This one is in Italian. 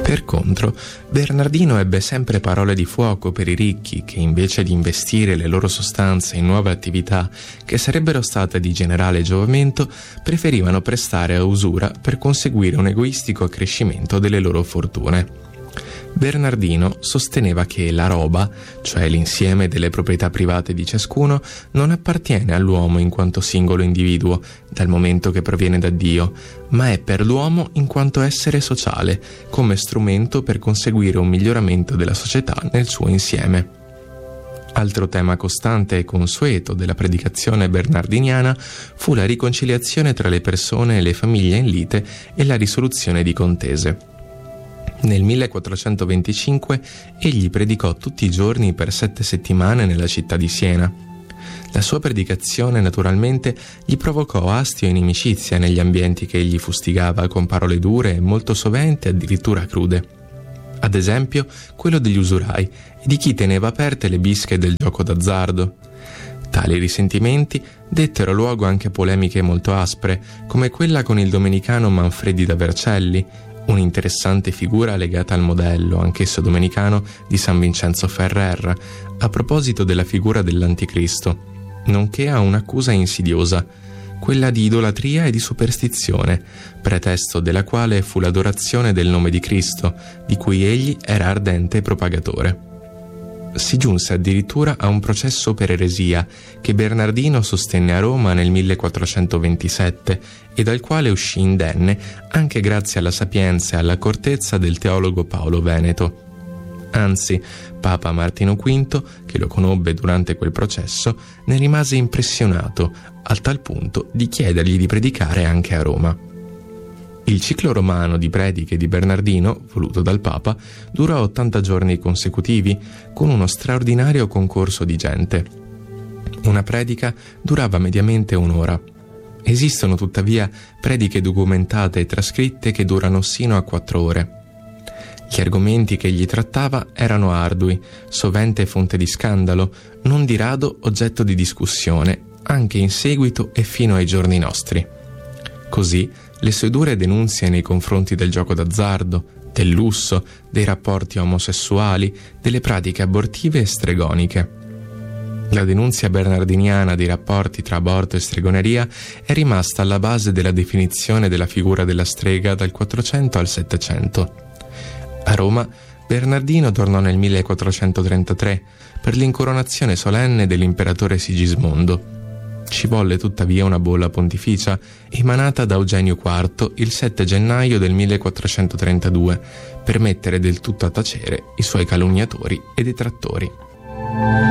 Per contro, Bernardino ebbe sempre parole di fuoco per i ricchi che, invece di investire le loro sostanze in nuove attività che sarebbero state di generale giovamento, preferivano prestare a usura per conseguire un egoistico accrescimento delle loro fortune. Bernardino sosteneva che la roba, cioè l'insieme delle proprietà private di ciascuno, non appartiene all'uomo in quanto singolo individuo, dal momento che proviene da Dio, ma è per l'uomo in quanto essere sociale, come strumento per conseguire un miglioramento della società nel suo insieme. Altro tema costante e consueto della predicazione bernardiniana fu la riconciliazione tra le persone e le famiglie in lite e la risoluzione di contese. Nel 1425 egli predicò tutti i giorni per 7 settimane nella città di Siena. La sua predicazione naturalmente gli provocò astio e inimicizia negli ambienti che egli fustigava con parole dure e molto sovente addirittura crude. Ad esempio quello degli usurai e di chi teneva aperte le bische del gioco d'azzardo. Tali risentimenti dettero luogo anche a polemiche molto aspre, come quella con il domenicano Manfredi da Vercelli, un'interessante figura legata al modello, anch'esso domenicano, di San Vincenzo Ferrer, a proposito della figura dell'Anticristo, nonché a un'accusa insidiosa, quella di idolatria e di superstizione, pretesto della quale fu l'adorazione del nome di Cristo, di cui egli era ardente propagatore. Si giunse addirittura a un processo per eresia che Bernardino sostenne a Roma nel 1427 e dal quale uscì indenne anche grazie alla sapienza e all'accortezza del teologo Paolo Veneto. Anzi, Papa Martino V, che lo conobbe durante quel processo, ne rimase impressionato, al tal punto di chiedergli di predicare anche a Roma. Il ciclo romano di prediche di Bernardino, voluto dal Papa, durò 80 giorni consecutivi, con uno straordinario concorso di gente. Una predica durava mediamente un'ora. Esistono tuttavia prediche documentate e trascritte che durano sino a 4 ore. Gli argomenti che egli trattava erano ardui, sovente fonte di scandalo, non di rado oggetto di discussione, anche in seguito e fino ai giorni nostri. Così, le sue dure denunzie nei confronti del gioco d'azzardo, del lusso, dei rapporti omosessuali, delle pratiche abortive e stregoniche. La denunzia bernardiniana dei rapporti tra aborto e stregoneria è rimasta alla base della definizione della figura della strega dal 400 al 700. A Roma, Bernardino tornò nel 1433 per l'incoronazione solenne dell'imperatore Sigismondo. Ci volle tuttavia una bolla pontificia emanata da Eugenio IV il 7 gennaio del 1432 per mettere del tutto a tacere i suoi calunniatori e detrattori.